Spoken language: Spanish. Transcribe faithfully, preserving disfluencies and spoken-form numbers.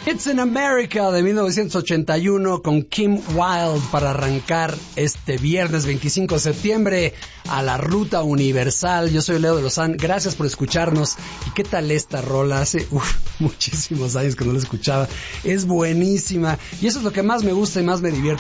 It's in America de mil novecientos ochenta y uno con Kim Wilde para arrancar este viernes veinticinco de septiembre a la ruta universal. Yo soy Leo de Lozán, gracias por escucharnos. ¿Y qué tal esta rola? Hace uf, muchísimos años que no la escuchaba. Es buenísima y eso es lo que más me gusta y más me divierte